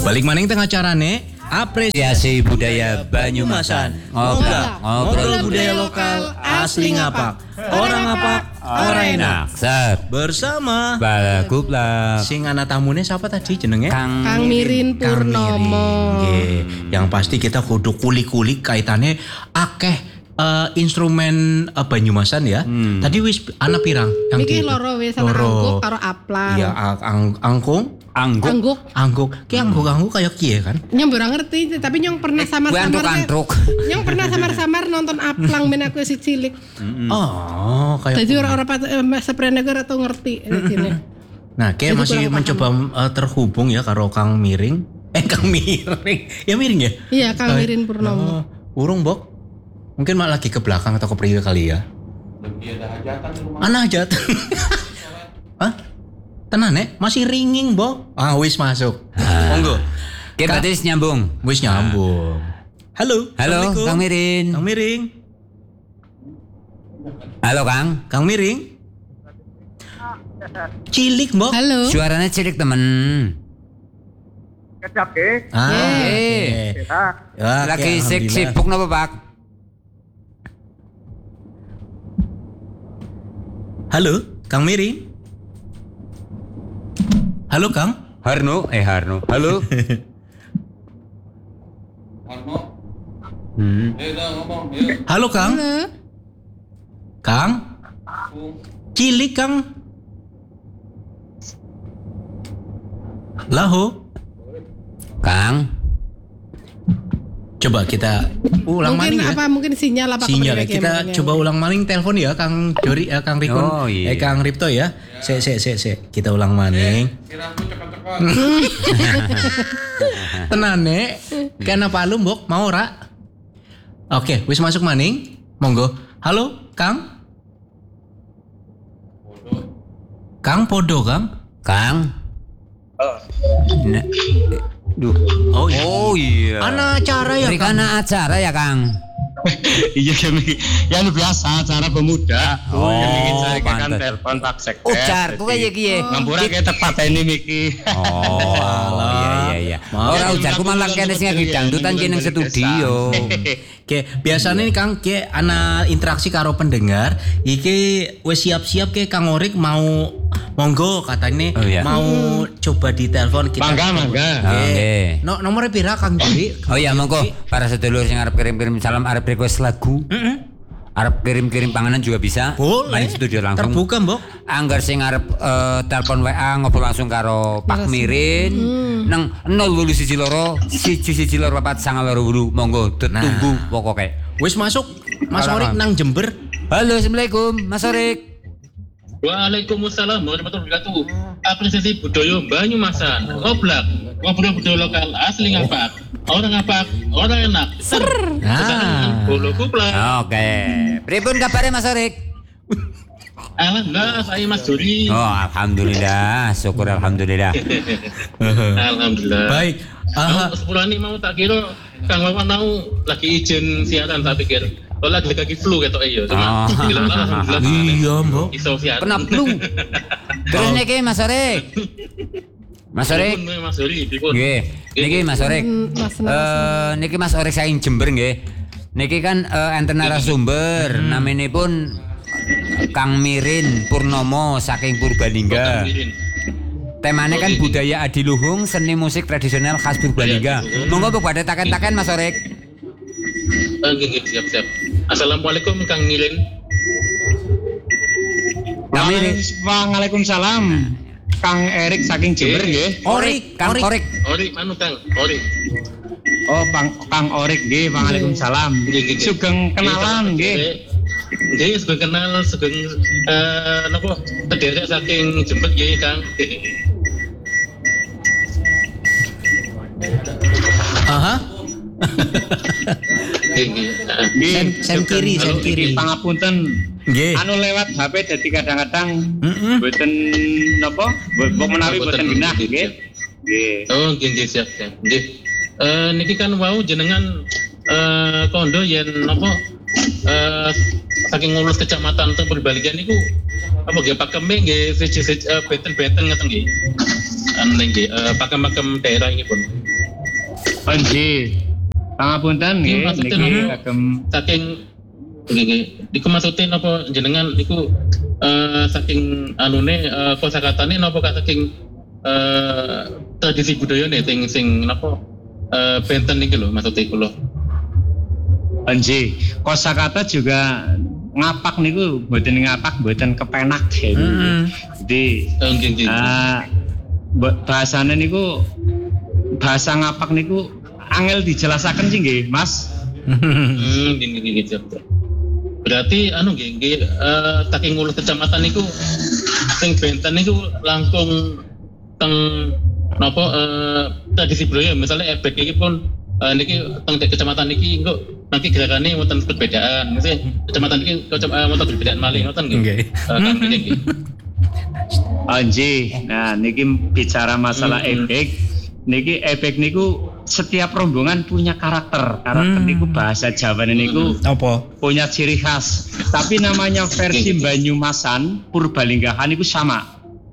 Balik maning tengah carane apresiasi budaya Banyumasan. Ngobrol budaya lokal asli ngapak. Orang ngapak, orang enak. Bersama Balagupla. sing ana tamune siapa tadi jenenge? Kang Mirin Purnomo. Yang pasti kita kudu kuli-kuli kaitannya akeh instrumen Banyumasan ya. Tadi wis ana pirang yang Niki loro wis ana angguk karo aplang. Iya, angguk. Ki angguk kayak kiye kan? Nyong ora ngerti, tapi nyong pernah samar-samar. Nyong pernah samar-samar nonton aplang men aku si cilik. Oh, kayak. Jadi orang seprene ora tau ngerti di sini. Nah, kayak masih mencoba terhubung ya karo Kang Miring. Kang Miring. Ya Miring ya? Iya, Kang Mirin Purnomo. Urung, Bok. Mungkin malah lagi ke belakang atau ke priwe kali ya. Lagi ada hajatan di rumah. Ana hajatan. Hah? Tenan masih ringing, Bok. Wis masuk. Monggo. Kita berarti nyambung. Wis nyambung. Halo. Halo, Kang Mirin. Kang Miring. Halo, Kang. Kang Miring. Cilik, Mbok. Halo. Suaranya cilik temen. Kecap ke? Lagi sibuk napa, Pak? Halo, Kang Miring. Halo, Kang. Harno. Halo. Arno. Dah ngomong. Halo, Kang. Halo. Kang. Cilik, Kang. Laho. Kang. Coba kita ulang maning ya. Mungkin sinyal apa Sinyal ya. Kita coba ulang maning telepon ya Kang Jori, Kang Rikun, Oh, iya. Kang Ripto ya. Se. Kita ulang maning. Kiraku cepat-cepat. Tenane, kenapa lu Mbok mau ora? Oke, wis masuk maning. Monggo. Halo, Kang. Kang Podo, Kang. Kang. Oh iya. Ana acara ya, Kang. Acara ya, Kang. Iya yang biasa acara pemuda. Yang ingin saya kan telepon Pak Sekdes. Ujarku kayak gini. Ngampura kayak tepat ini Miki. Iya. Ora ujarku malah kene sing lagi dangdutan kene studio. Oke, biasanya nih Kang, ke ana interaksi karo pendengar. Iki wis siap-siap ke Kang Orik mau monggo katanya mau coba ditelepon kita. Mangga. Oke. Nomornya pira Kang Jori? Oh iya monggo para sedulur sing arep kirim-kirim salam, arep request lagu. Arep kirim-kirim panganan juga bisa. Boleh. Main studio langsung. Terbuka, Mbok. Anggar sing arep telepon WA ngobrol langsung karo Pak Mirin nang 021 114 monggo ditunggu pokoke. Wis masuk Mas Orik nang Jember. Halo, Assalamualaikum Mas Orik. Waalaikumsalam warahmatullahi wabarakatuh. Apresiasi budaya Banyumasan. Ngobrol budaya lokal asli ngapak. Orang ngapak, orang enak. Bolo kupla. Oke. Pripun kabare Mas Orik? Alhamdulillah, saya Mas Juri. Oh, alhamdulillah. Syukur alhamdulillah. Alhamdulillah. Baik. Sepuluh ini mau tak kira Kang Wawan mau lagi izin siaran tak pikir. Oh lagi flu ketok iya. Alhamdulillah. Iya, Mbok. Iso siaran. Kena flu. Terus niki Mas Orik. Mas Orik. Mas Juri, dipun. Nggih. Niki Mas Orik. Niki Mas Orik saking Jember nggih. Niki kan enten narasumber naminipun Kang Mirin Purnomo saking Purbalingga. Temanya kan budaya adiluhung, seni musik tradisional khas Purbalingga. Monggo pada takan-takan Mas Orik. Siap. Assalamualaikum Kang Mirin. Kang Mirin. Waalaikumsalam. Kang Erik saking Jember nggih. Kang Orik. Orik manu Kang, Orik. Oh, Kang Orik nggih, waalaikumsalam. Sugeng kenalan nggih. Nggih, sugeng kenal, sugeng napa tederek saking Jember nggih, Kang. Sen kiri. Pangapunten. Nggih. Anu lewat HP dadi kadang-kadang mboten napa, mbok menawi mboten genah nggih. Nggih. Oh, nggih siap. Nggih. Niki kan wau jenengan kondo yen napa saking ngurus kecamatan teng Purbalingga niku apa nggih pakeme nggih beten-beten ngoten nggih. Nggih pakem-pakem daerah ini pun. Nggih. Pangapunten nggih Maksudnya niki nopo? kagem Saking iku maksudnya napa jenengan iku saking anune kosakatane napa saking tradisi budayane sing napa benten iki lho maksudnya iku lho. Nggih. Kosakata juga ngapak niku mboten ngapak mboten kepenak ya. Jadi Nggih. bahasane niku bahasa ngapak niku angel dijelasaken sih nggih, Mas. Gini. Berarti nggih saking ngurus kecamatan niku sing benten niku langkung teng napa tradisi budaya misalnya ebek iki pun niki teng kecamatan niki engko nanti gerakannya wonten perbedaan. Maksudnya kecamatan niki wonten perbedaan malih ngoten nggih. Kang nggih. Nggih. Nah, niki bicara masalah ebek. Niki ebek niku setiap rombongan punya karakter. Karakter niku bahasa Jawa niku Apa? punya ciri khas. Tapi namanya versi Banyumasan, Purbalinggahan niku sama.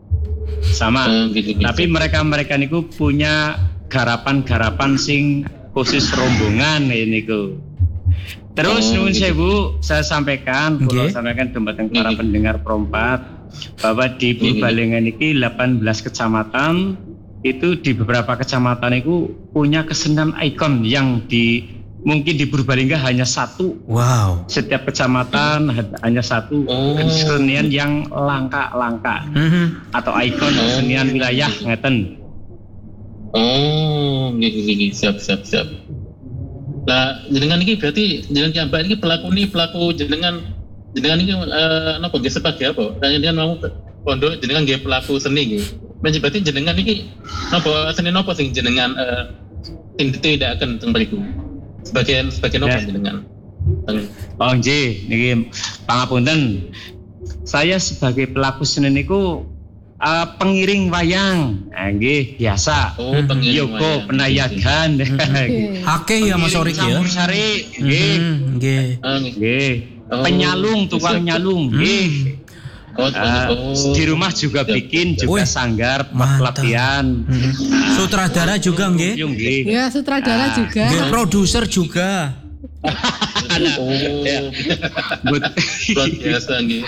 Tapi mereka niku punya garapan-garapan sing khusus rombongan niku. Terus nuwun sewu, saya sampaikan, kula sampaikan dumateng para pendengar Prompat bahwa di Purbalingga niki 18 kecamatan itu di beberapa kecamatan itu punya kesenian ikon yang mungkin di Purbalingga hanya satu. Wow. Setiap kecamatan hanya satu kesenian yang langka atau ikon kesenian wilayah ngeten. Nggih. Siap. Lah jenengan iki berarti jenengan Mbak iki pelaku jenengan iki napa nggih sebagai apa? Jenengan mau pondok jenengan nggih pelaku seni nggih. Berarti jenengan iki napa seni napa sing jenengan sing ditindakaken teng mriku? Sebagian napa jenengan? Nggih, niki pangapunten. Saya sebagai pelaku seni niku pengiring wayang. Nggih, biasa. Pengiring Yoko wayang. penayagan. Akeh ya Mas Orik ya. Sari, nggih. Nggih. Penyalung, tukang nyalung. Nggih. Di rumah juga bikin juga sanggar pelatihan. Sutradara juga nggih. Ya, sutradara juga. Nggih, produser juga. Luar biasa nggih.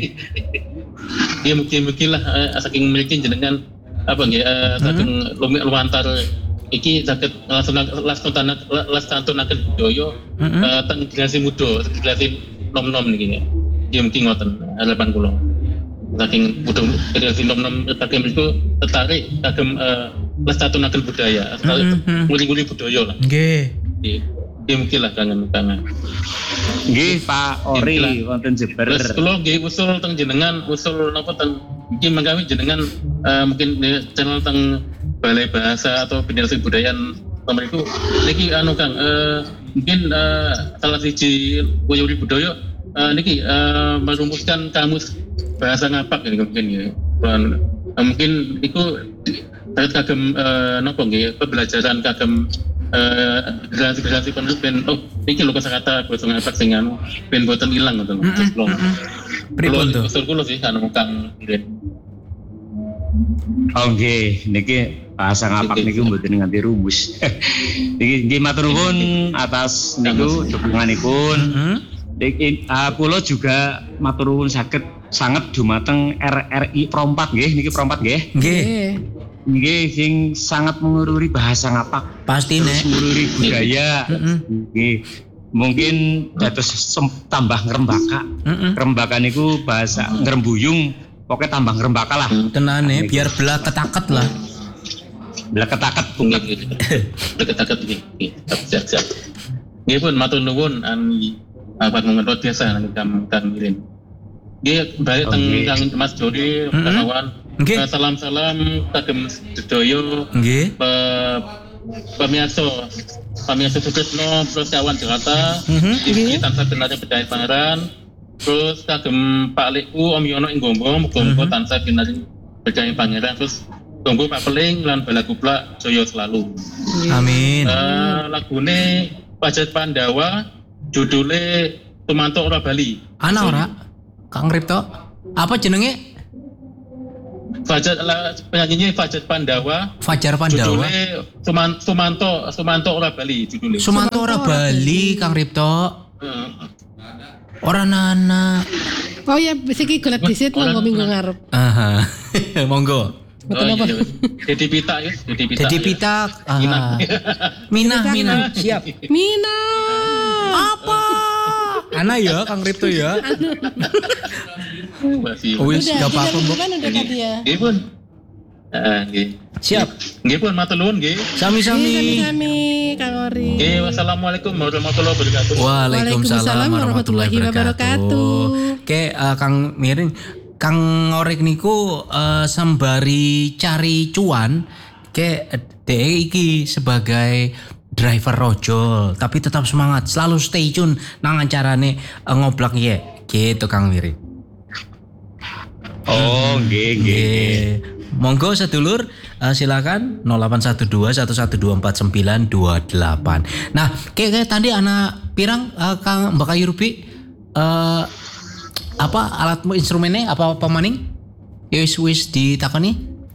Ya mungkin lah saking miliki jenengan apa nggih saking lumantar iki saged lastantunaken budaya teng generasi muda, generasi nom-nom niki. Ya mungkin ngoten harapan kula. Saking butuh generasi nom-nom saking itu tertarik kagem lastantunaken budaya, nguli-nguli budaya lah. Nggih. Ya mungkin lah kangen. Nggih, Pak Ori wonten Jember. Terus kula nggih usul teng jenengan, usul napa teng iki mangkawi jenengan mungkin channel teng Balai Bahasa atau Generasi Budayaan mriku niki Kang mungkin salah siji wayuri budaya niki merumuskan kamus bahasa ngapak ini mungkin ya. Mungkin iku kagem napa nggih pembelajaran kagem generasi penerus ben iki lho kosakata basa ngapak sing ben boten ilang ngoten. Pripun to? Usul kula sih Kang Nggih. Nggih, niki bahasa ngapak niku mboten nganti rumus. Niki matur nuwun atas niku dukunganipun. Niki kula juga matur nuwun sanget dumateng RRI Prompat nggih, niki Prompat nggih. Nggih. Nggih sing sangat mengururi bahasa ngapak. Pasti nek. Mengururi budaya. Nggih. Mungkin dados tambah ngrembaka. Ngrembaka niku bahasa ngrembuyung, pokoknya tambah ngrembaka lah. Tenane biar belah ketaket lah. Belah ketaket punget. Deket-deket nggih. Siap. Nggih pun matur nuwun apa luar biasa Kang Mirin. Nggih balik teng Kang Mas Jody kawan. Salam-salam kagem sedaya. Nggih. Pamiarsa Sukresno terus kawan Jakarta. Iki tansah benar bedhae pangeran. Terus kagem Pak Liku Om Yono ing Gombong, muga-muga tansah benar bedhae pangeran. Terus tunggu Pak Peling lan Bala Kuplak Jaya selalu. Amin. Lagune Pajat Pandawa judule Tumanto Ora Bali. Ana ora? Kang Ripto. Apa jenenge? penyanyinya Fajar Pandawa. Fajar Pandawa. Judulnya Sumanto ora Bali judulnya. Sumanto ora Bali Kang Ripto. Ora nana. Oh ya, siki golek disit monggo minggu ngarep. Aha. Monggo. Dedi Pita ya, Dedi Pita. Mina. Siap. Mina. Apa? Ana ya Kang Ripto ya. Wis Udah, gak apa-apa, Mbok. Kan udah tadi ya. Nggih pun. Nggih. Siap. Nggih pun matur nuwun nggih. Sami-sami. Sami Kang Ori. Nggih, wassalamualaikum warahmatullahi wabarakatuh. Waalaikumsalam warahmatullahi wabarakatuh. Oke, Kang Mirin, Kang Orek niku sembari cari cuan, ke DE iki sebagai driver rojol, tapi tetap semangat, selalu stay tune nang acarane ngoblak ya, gitu Kang Mirin. Oh, nggih. Monggo sedulur silakan 0812 1124 928. Nah, kayak tadi anak pirang Kang Mbak Ayu Rupi apa alat instrumennya apa maning? Wis ditakoni?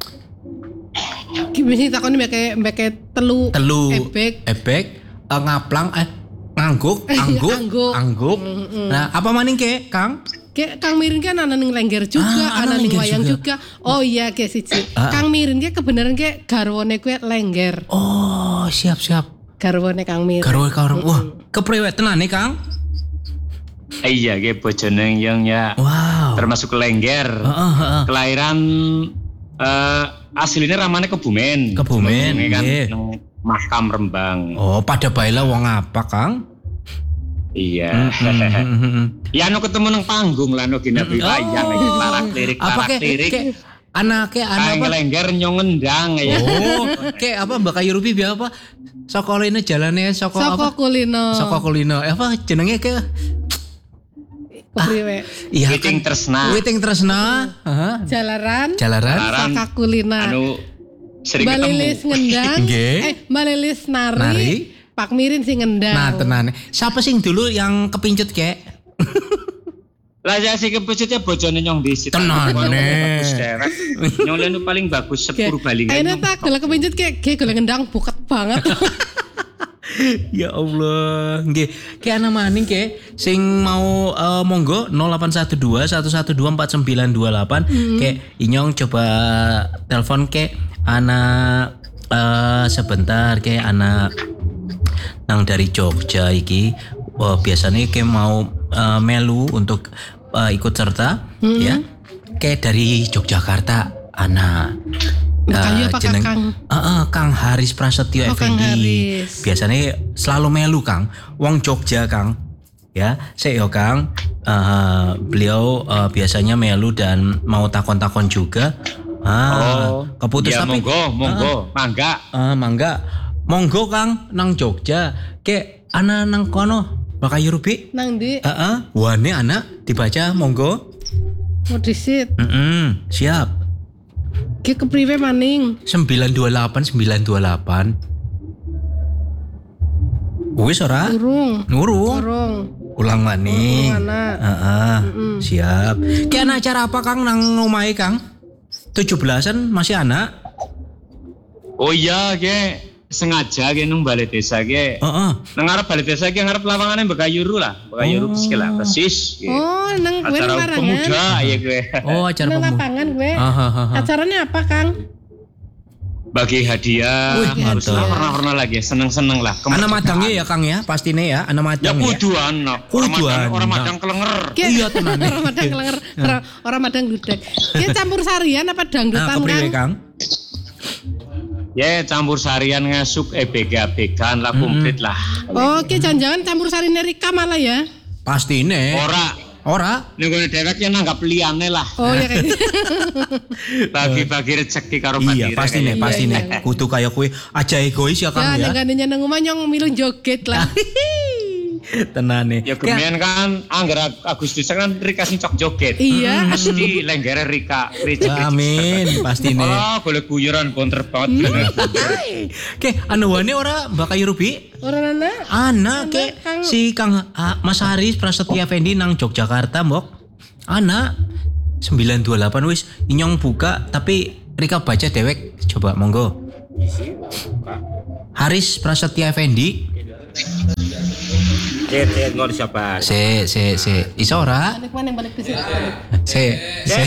Gimana takoni mbeke telu ebek ngaplang ngangguk. Nah, apa maning ke Kang? Kayak Kang Mirin kan ana ning lengger juga, ana ning wayang juga. Oh iya ke siji. Kang Mirin ke kebenaran ke garwane kuwi lengger. Oh, siap. Garwane Kang Mirin. Garwane Kang. Wah, kepriwet tenane Kang? Iya, nggih bojone yang ya. Wow. Termasuk lengger. Kelahiran aslinya ramane Kebumen. Kebumen kan nggih. Makam Rembang. Oh, pada baila wong apa Kang? Iya. Ya anu ketemu nang panggung lah no gina wayang iki lirik. Anake apa? Lengger nyong ngendang ya. Oh, kayak apa Mbak Ayu Rupi biar apa? Sokolino jalane Soko kulino. Apa jenenge ke? Kepriwe? Iya Witing Tresna. Jalaran. Saka kulina. Anu sering ketemu. Balilis ngendang. Balilis nari. Pak Mirin sing ngendang. Nah, tenane. Siapa sing dulu yang kepincut kek? Lah ya sing kepincut bojone nyong disit. Tenane. Bagus derek. Nyong lenu paling bagus sepur balingan. Ayeuna tak golek kepincut kek golek ngendang buket banget. Ya Allah, nggih. Ki ana maning ke sing mau monggo 0812 1124 928 ke inyong coba telepon ke anak sebentar ke anak nang dari Jogja iki. Wah, biasanya ke mau melu untuk ikut serta ya. Kayak dari Yogyakarta anak jeneng Kang Haris Prasetyo Effendi. Biasanya selalu melu Kang. Wong Jogja Kang. Ya, saya Kang. Beliau biasanya melu dan mau takon-takon juga. Keputus ya, tapi monggo, mangga. Monggo Kang nang Jogja. Kayak ana nang kono. Mbak Ayu Rupi. Nang ndi? Wane anak dibaca monggo. Mau disit. Siap. Ki kepriwe maning? 928. Wis ora? Urung. Ulang maning. Siap. Ki ana acara apa Kang nang omahe Kang? 17-an masih anak? Oh iya, ge sengaja ge nang balai desa ge. Nang ngarep balai desa ge ngarep lawangane Mbak Ayuru lah. Mbak Ayuru sekolah persis. Oh, nang kowe acara larangan. Pemuda ya gue. Oh, acara pemuda. Lapangan gue. Acaranya apa, Kang? Bagi hadiah. Harus pernah lagi seneng-seneng lah. Anak madangnya ya Kang ya, pastinya ya, anak madang ya. Kudu anak. Orang madang kelenger. Iya tenan. Orang madang kelenger. Orang madang gudeg. Ki campur sarian apa dangdutan Kang? Ya campur sarian ngasuk EBG-ABG lah komplit lah. Oke, jangan-jangan campur sarian Rika malah ya? Pastinya. Ora. Ning dheweke nanggap liyane lah. Oh ya kayak gitu. Bagi-bagi rezeki karo Iya, pastinya. Kudu kaya kowe aja egois ya Kang ya. Ya, nek nang omah nyong milu joget lah. Tenane. Ya kemudian kan anggar Agustus kan Rika sing cok joget. Iya. Mesti lenggere Rika. Amin, pastine. Boleh guyuran konter banget. Oke, anu wane ora Mbak Ayu Rupi? Ora Anak ke si Kang Mas Haris Prasetyo Effendi nang Yogyakarta, Mbok. Anak 928 wis inyong buka tapi Rika baca dewek coba monggo. Haris Prasetya Effendi. Ngor siapa? Se iso ora? Balik mana balik di situ. Se.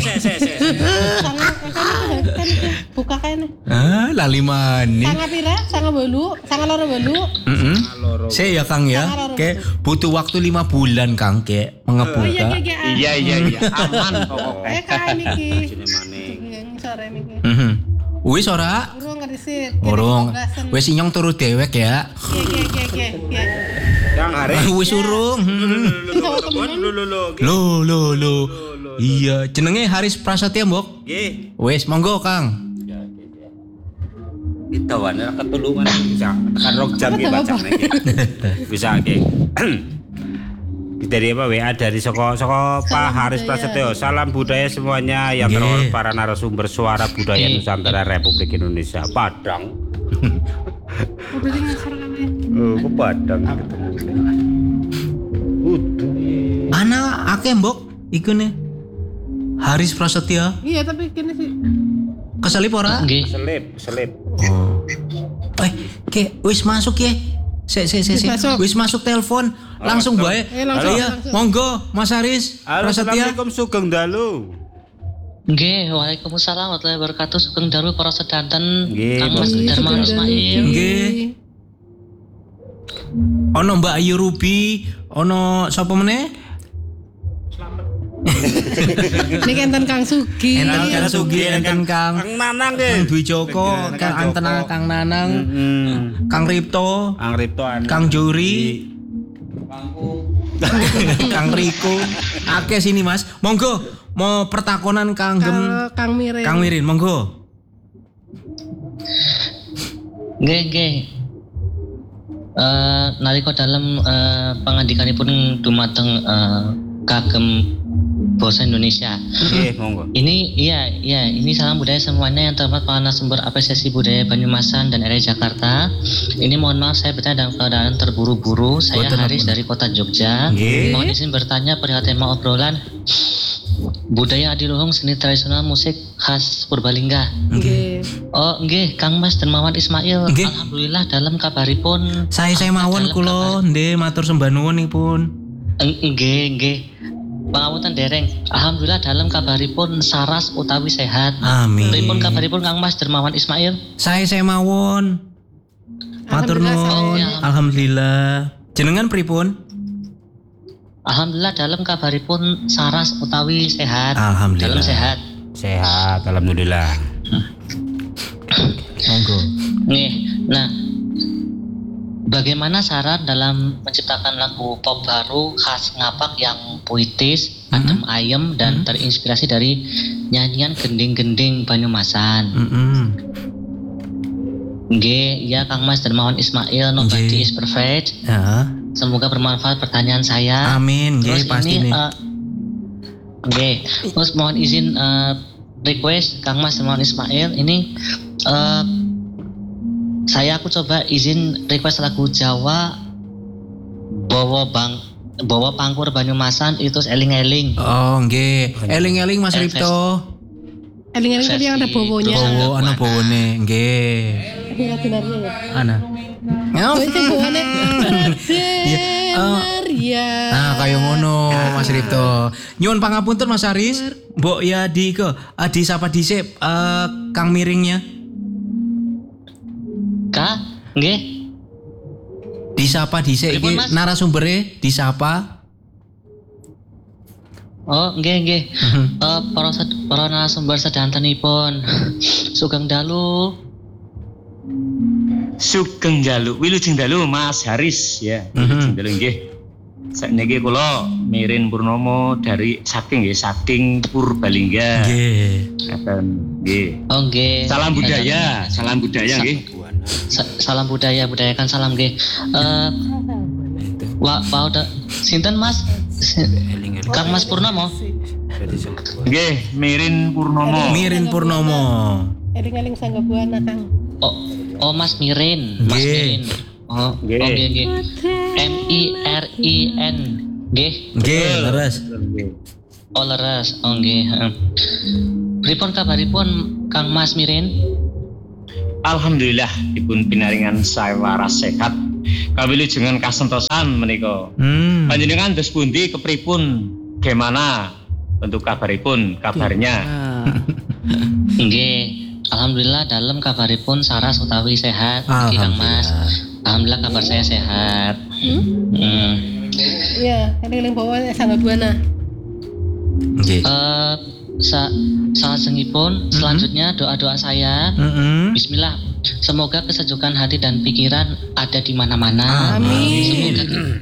Buka kene. Lali maneh. Sanga pira? Sanga loro bolu. Se ya Kang ya. Kayak butuh waktu 5 bulan Kang kayak mengebuka. Iya. Aman pokoknya. Kae niki. Sore niki. Wis ora? Urung ngerisit. Urung. Wis inyong turu dewek ya. Yang hari. Wis urung. Lo. Iya, jenenge Haris Prasetya, Mbok. Nggih. Wis monggo Kang. Kita wana ketulungan bisa tekan rok jam iki bacane. Bisa nggih. Dari apa WA dari Soko Pak Haris Prasetyo. Salam budaya semuanya yang terhormat para narasumber suara budaya Nusantara Republik Indonesia. Padang. Udah ngasar kami. Ke Padang ketemu. Ana akeh Mbok iku ne. Haris Prasetya. Iya tapi gini sih. Keselip ora? Selip. Oh. Ke wis masuk ya. Wis masuk telepon. Langsung bae. Langsung. Monggo Mas Haris Prasetya. Assalamualaikum Sugeng Dalu. Nggih, waalaikumsalam warahmatullahi wabarakatuh. Sugeng Dalu para sedanten Nggih, Kang Mas Darmawan Ismail. Nggih. Ono Mbak Ayu Ruby, ono sapa meneh? Niki enten Kang Sugi. Enten Kang Nanang nggih. Kang Dwi Joko, Kang Antena, Kang Nanang, Kang Ripto, Kang Juri, Kang Riko. Akeh sini Mas. Monggo mau pertakonan Kang Mirin. Kang Mirin, monggo. Nggih. Nalika dalem pangandikanipun dumateng kagem basa Indonesia. Nggih, monggo. Ini salam budaya semuanya yang terhormat para narasumber apresiasi budaya Banyumasan dan area Jakarta. Ini mohon maaf saya bertanya dalam keadaan terburu-buru. Saya Haris dari kota Jogja. Mohon izin bertanya perihal tema obrolan budaya adiluhung seni tradisional musik khas Purbalingga. Oh nggih, Kang Mas Darmawan Ismail. Nggih. Alhamdulillah dalam kabaripun Saya mawon kula nggih matur sembah nuwunipun. Nggih. Pangapunten dereng. Alhamdulillah dalam kabaripun saras utawi sehat. Amin. Pripun kabaripun Kang Mas Darmawan Ismail? Saya mawon. Matur nuwun. Alhamdulillah. Jenengan pripun? Alhamdulillah dalam kabaripun saras utawi sehat. Alhamdulillah. Dalam sehat. Sehat, alhamdulillah. Monggo. Nih, nah bagaimana saran dalam menciptakan lagu pop baru khas Ngapak yang puitis, adem ayem dan terinspirasi dari nyanyian gending-gending Banyumasan? Nggih, ya Kang Mas Darmawan Ismail, nobody is perfect. Ya. Semoga bermanfaat pertanyaan saya. Amin, Terus nggih pasti ini, nih. Terus mohon izin request Kang Mas Darmawan Ismail ini aku coba izin request lagu Jawa bawa pangkur Banyumasan itu eling-eling. Oh, nggih. Eling-eling Mas Ripto. Eling-eling tadi yang ada bobonya. Oh, ana bowone, nggih. Iya dinarnya ya. Ana. Oh, itu bowone. Ya. Nah, kaya ngono Mas Ripto. Nyuwun pangapunten Mas Haris. Mbok ya di sapa dhisik Kang Miringnya. Nggih. Disapa dhisik iki narasumbere disapa. Oh, nggih. Para narasumber sedantenipun Sugeng Dalu. Wilujeng Dalu Mas Haris ya. Wilujeng Dalu nggih. Sakniki kula Mirin Purnomo dari saking Purbalingga. Nggih. Nggih. Oh, nggih. Salam budaya nggih. Salam budayakan salam nggih. Sinten Mas? Kang Mas Purnomo. Nggih, Mirin Purnomo. Eling-eling sangga buana Kang. Oh Mas Mirin. Oh, nggih. MIRIN. Nggih. Nggih, leres. Oh leres, oh nggih. Pripun kabaripun Kang Mas Mirin? Alhamdulillah dipun pinaringan saya waras sehat. Kawilujengan kasentosan menika. Panjenengan dos pundi kepripun? Gimana untuk kabarnya? Nggih, alhamdulillah dalam kabaripun saras utawi sehat niki Kang Mas. Alhamdulillah kabar saya sehat. Iya, eling bawa sangga buana. Nggih. Salajengipun selanjutnya doa-doa saya. Bismillah. Semoga kesejukan hati dan pikiran ada di mana-mana. Amin.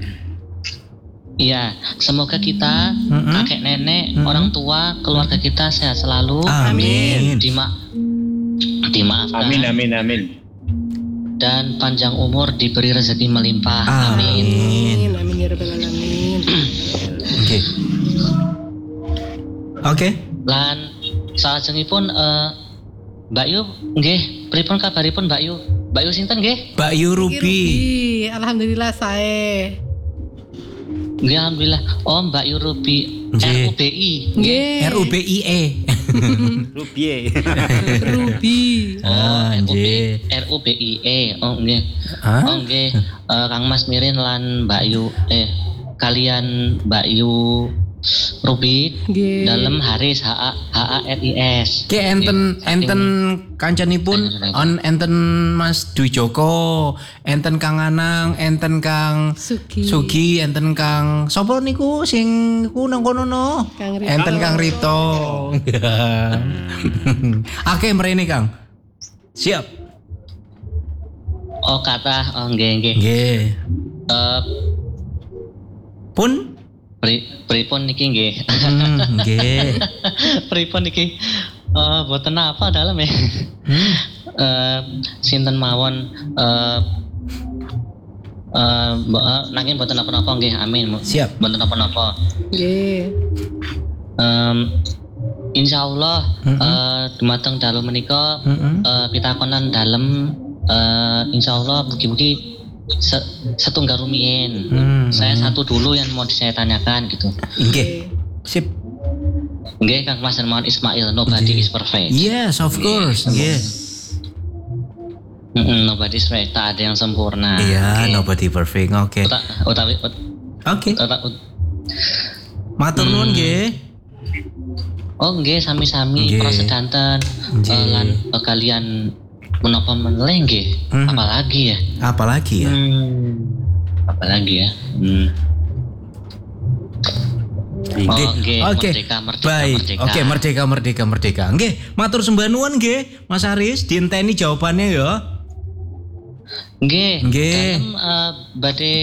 Semoga kita, kakek nenek, orang tua, keluarga kita sehat selalu. Amin. Dimaafkan. Amin. Dan panjang umur diberi rezeki melimpah. Amin. Amin ya rabbal alamin. Oke. Lan salajengipun Mbak Yu nggih, pripun kabaripun Mbak Yu? Mbak Yu sinten nggih? Mbak Yu Ruby. Alhamdulillah saya. Nggih alhamdulillah. Oh Mbak Yu Ruby. RUBI. Nggih. RUBIE. Ruby. RUBIE. Oh nggih. Oh nggih. Kang Mas Mirin lan Mbak Yu kalian Mbak Yu Ruby dalam Haris HARIS. Ki enten kancanipun enten Mas Dwi Joko, enten Kang Anang, enten Kang Sugi, enten Kang sapa niku sing ku nang kono no? Enten Kang Rito. Oke, mrene Kang. Siap. Oh kata, oh nggih. Pun pripun niki nggih. Nggih. Pripun niki boten apa dalam ya. Sinten mawon nanging boten napa-napa nggih. Amin. Siap. Boten napa-napa. Nggih. Insyaallah dumateng dalu menika pitakonan dalem insyaallah mugi-mugi setunggal rumiyin. Saya satu dulu yang mau saya tanyakan gitu. Nggih. Sip. Nggih Kang Mas Hermawan Ismail, nobody is perfect. Yes, of course. Yes. Nobody is perfect, tak ada yang sempurna. Iya, nobody perfect. Oke. Oke. Matur nuwun nggih. Oh nggih sami-sami prasedanten lan kalian menapa meneleh nggih. Apalagi ya? Apalagi ya? Oke. Baik. Oke, merdeka. Nggih, matur sembah nuwun nggih, Mas Haris, dienteni jawabannya ya. Nggih. Dalem badhe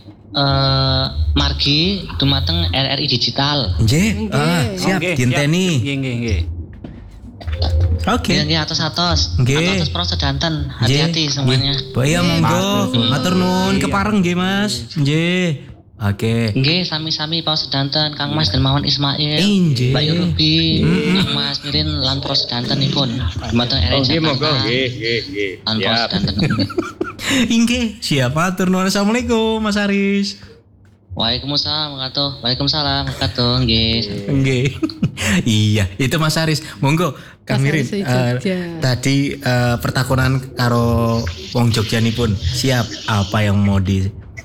margi dumateng RRI Digital. Nggih. Siap dienteni. Nggih. Oke. Nggih atos. Atos prasedanten. Hati-hati semuanya. Ya monggo. Matur nuwun kepareng nggih Mas. Nggih. Oke. Nggih sami-sami prasedanten Kang Mas Hermawan Ismail. Mbak Yu Ruby, Kang Mas Mirin lan prasedantenipun. Dumateng RRI Jakarta. Monggo nggih. Lan prasedanten. Nggih, siap matur nuwun. Assalamualaikum Mas Haris. Waalaikumsalam warahmatullahi Nggih. Iya, itu Mas Haris. Monggo Kang Mirin. Tadi pertakonan karo wong Jogjanipun. Siap apa yang mau di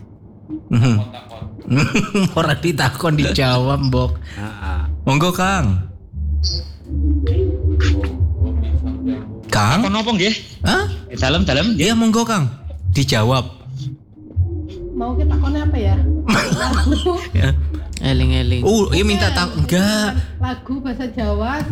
orang ditakon dijawab, Mbok. Monggo Kang. Kang? Apa nggih? Hah? Dalam. Iya, monggo Kang. Dijawab. Mau kita takone apa ya? Ya. Eling-eling. Iya minta enggak. Lagu bahasa Jawa.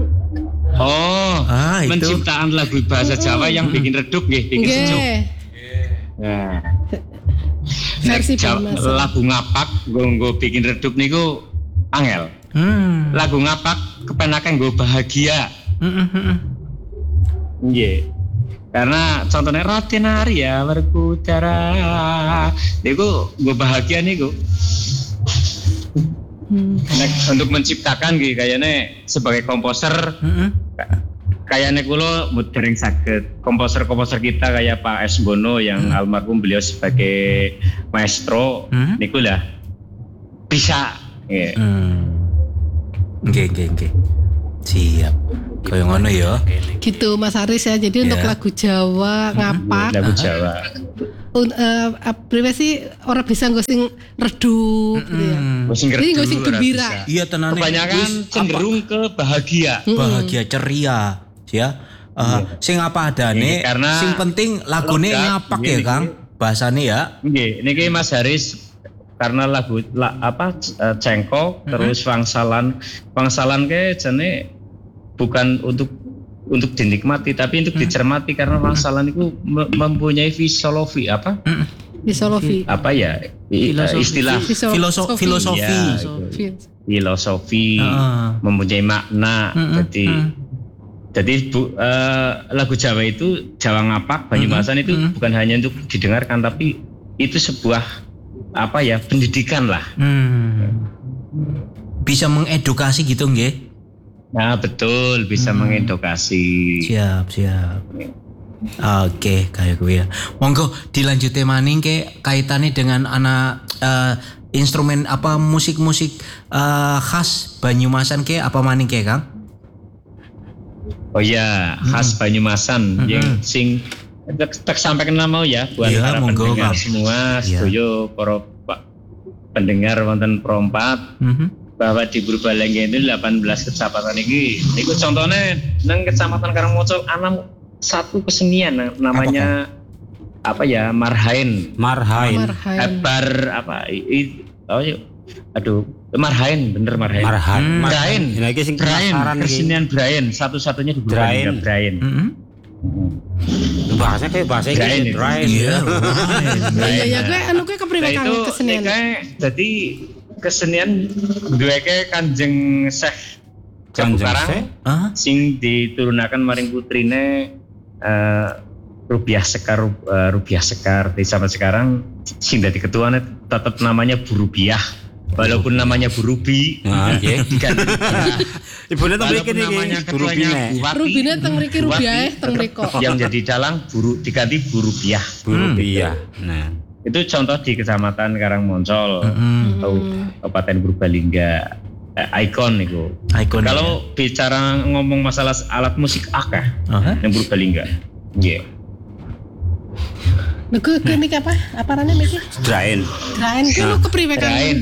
Itu. Penciptaan lagu bahasa Jawa yang bikin redup nggih, bikin sejuk. Nah. Versi lagu ngapak nggo bikin redup niku angel. Lagu ngapak kepenakan nggo bahagia. Nggih. Karena contohnya Ratinari ya berkudara. Niku nggo bahagia niku. Untuk menciptakan gitu kayaknya sebagai komposer kayaknya kulo mudering saged komposer kita kayak Pak S. Bono yang almarhum beliau sebagai maestro niku lah bisa Nggih. Siap. Kaya ngono ya. Gitu Mas Haris ya. Jadi untuk lagu Jawa ngapak Lagu Jawa. priwe sih orang bisa nggo sing redup gitu ya. Sing Jadi nggo sing redup ora gembira. bisa. Iya tenane. Kebanyakan cenderung ke bahagia. Bahagia ceria ya. Sing apa adane, Nggih, karena sing penting lagune logat, ngapak ya nggih, Kang. Bahasane ya. Nggih, niki Mas Haris karena lagu cengkok terus wangsalan ke jane bukan untuk dinikmati tapi untuk dicermati karena wangsalan itu mempunyai filosofi apa? Filosofi. Apa ya? Istilah Filosofi. Ya, filosofi mempunyai makna. Jadi lagu Jawa itu Jawa ngapak Banyumasan itu bukan hanya untuk didengarkan tapi itu sebuah pendidikan lah. Bisa mengedukasi gitu nggih. Nah betul bisa mengedukasi. Siap. Oke, kayak gue ya. Monggo dilanjutke maning ke kaitannya dengan anak instrumen apa musik-musik khas Banyumasan ke apa maning ke Kang? Oh ya, khas Banyumasan yang sing tak sampaikan mau ya buat para pendengar semua, setuju para pendengar wonten Pro4 bahwa di Purbalingga itu 18 kecamatan ini contohnya nang kecamatan Karangmoco ana satu kesenian namanya Marhain. Marhain. Marhain. Kesenian Brain satu-satunya di Purbalingga Brain. Bahasa kayak bahasa Inggris. Iya. Iya, gue kepriwe Kang kesenian. Jadi kesenian duwe Kanjeng Syekh Karang sing diturunaken maring putrine Rubiah Sekar di sampai sekarang sing dadi ketuane tetap namanya Bu Rubiah walaupun namanya Bu Rubi. Ibune teng mriki niki Bu Rubine. Rubine teng mriki Rubiah teng mriko. Yang jadi dalang diganti Bu Rubiah. Nah, itu contoh di Kecamatan Karangmoncol atau Kabupaten Purbalingga. Ikon itu. Kalau bicara ngomong masalah alat musik akeh yang Purbalingga. Nggih. Nego ini apa? Apa namanya Miki? Drain Ki lu kepriwe Kang?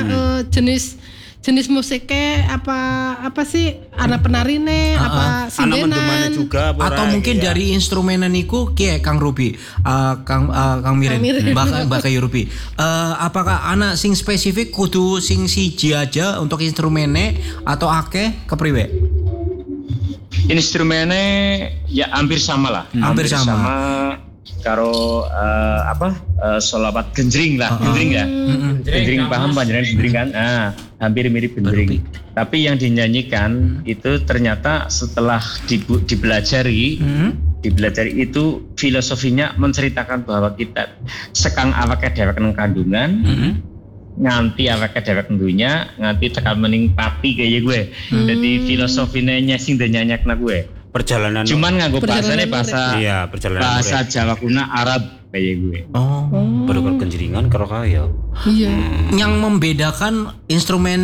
Jenis musiknya apa sih? Ada penarine, apa sindenan juga atau mungkin dari instrumenan iku ki Kang Rubi, Kang Mirin, Mbak Kayu Rubi. Apakah anak sing spesifik kudu sing siji aja untuk instrumennya atau akeh kepriwe? Instrumennya ya hampir sama lah. Hampir sama. Karo solapat genjring lah, genjring paham panjenengan genjring kan? Hampir mirip genjring. Tapi yang dinyanyikan itu ternyata setelah dipelajari itu filosofinya menceritakan bahwa kita sekang awake dhewe nang kandungan, nganti awake dhewe dunya, nganti tekan mening pati kaya gue. Jadi filosofinya sing dinyanyakna gue. Perjalanan cuman nganggo bahasane bahasa Jawa kuno Arab kayak gue. Baru kenjeringan karo kaya. Iya. Yang membedakan instrumen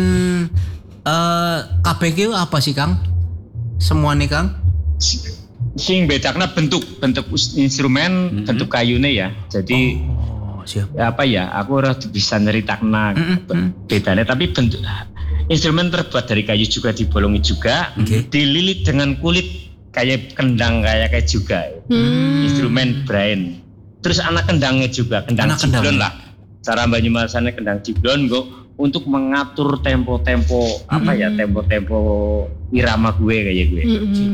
KPG apa sih Kang? Semuanya Kang? Sing bedakna bentuk instrumen, bentuk kayune ya. Jadi siap. Aku ora bisa nyeritakna bedanya tapi bentuk instrumen terbuat dari kayu juga dibolongi juga, dililit dengan kulit kayak kendang kayak juga. Instrumen Brain. Terus anak kendangnya juga, kendang ciblon lah. Cara Banyumasannya kendang ciblon untuk mengatur tempo-tempo tempo-tempo irama gue kayak gue.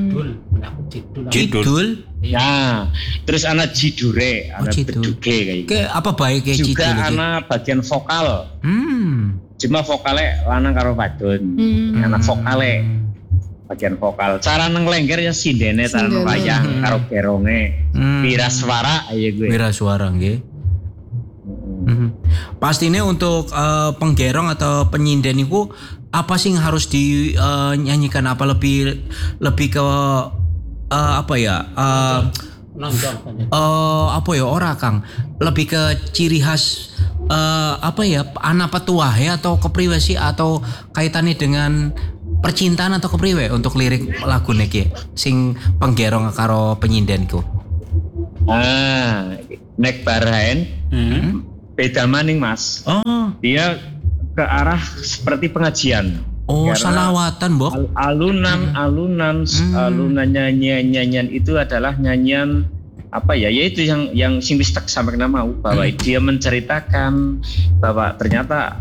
Cidul. Ya, terus anak jidure, anak beduge kayak gitu. Apa baik kayak juga anak bagian vokal. Cuma vokalnya lanang karo wadon. Anak vokalnya bagian vokal. Cara nang lengger ya sindene, cara nang wayang karo geronge. Wiraswara aja gue. Wiraswara nggih. Pastinya untuk penggerong atau penyinden itu apa sih yang harus dinyanyikan, apa lebih ke ora Kang, lebih ke ciri khas anak petuah ya atau kepribadi atau kaitannya dengan percintaan atau kepriwe untuk lirik lagu niki sing penggerong karo penyinden ku. Nek Barahen beda maning Mas. Oh. Dia ke arah seperti pengajian. Oh, Karena salawatan, Bok. alunan nyanyian itu adalah nyanyian apa ya? Yaitu yang sing wis tak sampai nama bahwa dia menceritakan bahwa ternyata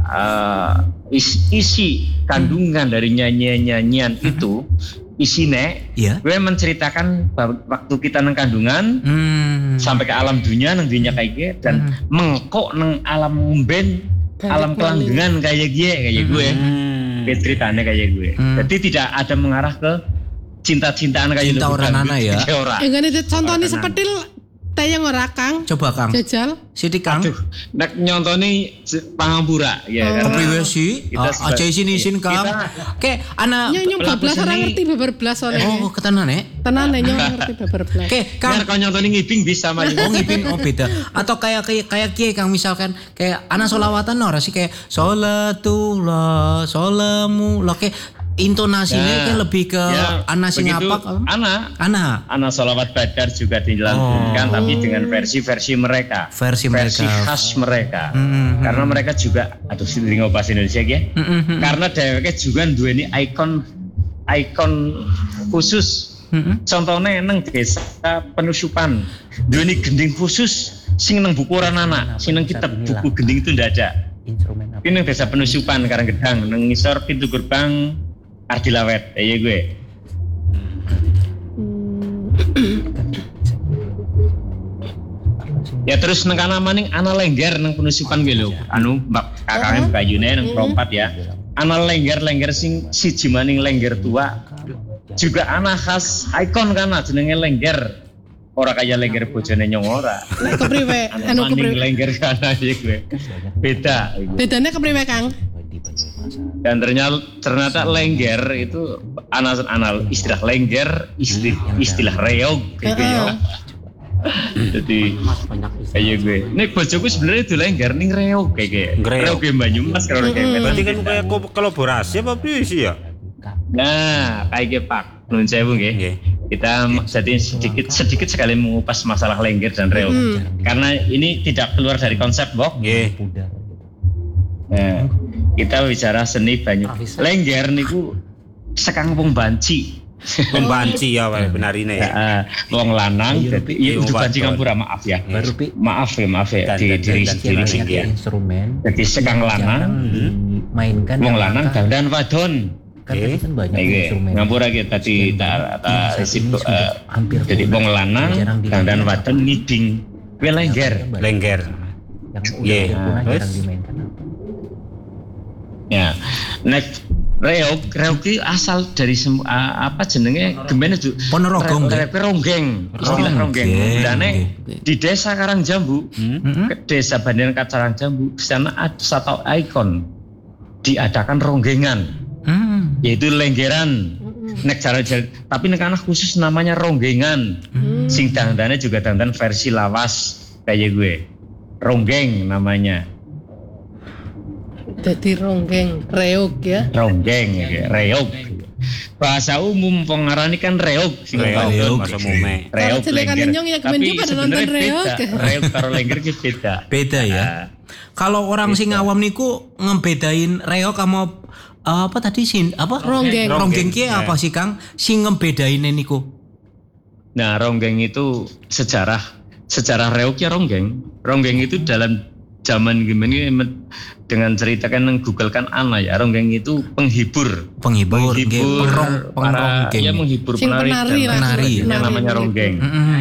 isi kandungan dari nyanyian itu isine gue menceritakan bahwa waktu kita nang kandungan sampai ke alam dunia nang dunia kayak gue dan mengkok nang alam umben alam kelanggengan kayak gue ceritanya kayak gue. Jadi tidak ada mengarah ke cinta-cintaan kayak cinta orang nana ya. Enggak ada contohnya seperti tayang ora Kang. Coba Kang. Jajal. Siti Kang. Nek nyontoni Pangampura ya kan. Kepriwe sih? Aja isin Kang. Oke, ana nyong bablas ora ngerti babar blas soalnya. Oh, ketenan ya? Tenan nyong ngerti babar blas. Oke, Kang. Kalau nyontoni ngibing bisa mah. Oh, ngibing beda. Atau kayak kiai Kang misalkan kayak ana sholawatan ora sih kayak sholatullah, sholamu. Oke, intonasinya kan lebih ke ana sing ngapak. Ana sholawat badar juga dilantunkan tapi dengan versi mereka. Versi khas mereka. Karena mereka juga sing bahasa Indonesia ya. Karena dheweke juga duweni ikon khusus. Contohnya nang desa Penusupan duweni gending khusus sing nang buku Ranana, sing nang kitab buku gending itu ndak ada. Ini nang desa Penusupan Karanggedang nang ngisor pintu gerbang Ardilawet, ya gue. Ya terus nang kana maning ana lengger nang Penusupan gue lho. Mbak kakaknya kayune nang Prompat ya. Ana lengger sing siji maning lengger tua. Juga ana khas ikon kana jenenge lengger. Ora kaya lengger bojone nyong ora. Nek kepriwe? Kepriwe lengger kana ya gue. Beda. Bedanya kepriwe Kang? Dan ternyata lengger itu anal istilah lengger istilah reog gitu ya. Jadi kayak gue ini bojoku sebenarnya itu lengger nih reog kayak reog Banyumas kalau kayak berarti kan kayak kolaborasi apa sih ya? Nah kayak gitu Pak nun sewu nggih. Kita jadi sedikit sekali mengupas masalah lengger dan reog karena ini tidak keluar dari konsep Bok. Nah, kita bicara seni Banyumas. Lengger niku sekang pembanci. Pembanci ya benar ini ya. Wong lanang dadi itu banci ngampura maaf ya. Maaf ya di diri sing ya. Jadi sekang lanang mainkan wong lanang dandan wadon. Kan banyak instrumen. Ngampura kita tadi jadi wong lanang dandan wadon ngiding kuwi lengger. Yang udah punah jarang dimainkan. Ya, nek reog asal dari apa jenenge gemene Ponorogo ronggeng, istilah ronggeng. Dane di desa Karangjambu, desa Bandiran Karangjambu, di sana ada satu ikon diadakan ronggengan, yaitu lenggeran. Nek tapi nek anak khusus namanya ronggengan. Sing dandane juga dandan versi lawas kayak gue, ronggeng namanya. Jadi ronggeng, reog ya. Ronggeng, reog. Bahasa umum pengarani kan reog. Reog, bahasa umum. Reog, lengger. Tapi sebenarnya reog karo lengger ki beda. Beda ya. Kalau orang sing awam niku ngebedain reog sama apa tadi Ronggeng. Ronggeng ki apa sih Kang? Sing ngebedain niku. Nah, ronggeng itu sejarah reognya ronggeng. Ronggeng itu dalam zaman gimana dengan ceritakan menggooglekan ya ronggeng itu penghibur ya menghibur penari namanya ronggeng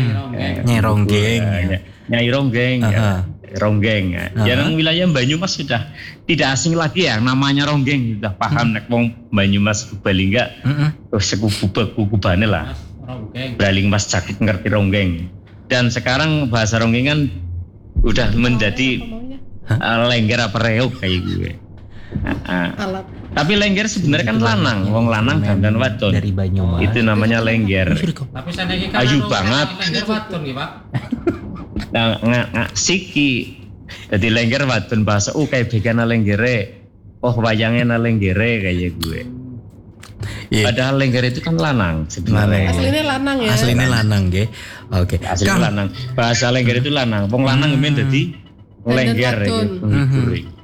nyai ronggeng yang wilayah Banyumas sudah tidak asing lagi ya namanya ronggeng sudah paham nek wong Banyumas Bali enggak terus kubane lah Braling Mas Cakit ngerti ronggeng dan sekarang bahasa ronggeng kan udah menjadi lengger apa reog kayak gue. Tapi lengger sebenarnya kan lanang, wong lanang dandan wadon. Dari Banyumas. Itu namanya lengger. Tapi saniki kan ayu banget. Lengger wadon nggih, Pak. Nah, siki. Jadi lengger wadon bahasa kayak begana lenggere. Oh, wayangnya na lenggere kayak gue. Iya. Padahal lengger itu kan lanang sebenarnya. Aslinya lanang ya. Aslinya lanang nggih. Oke. Aslinya lanang. Bahasa lengger itu lanang. Wong lanang men dadi lengger Wadon. gitu.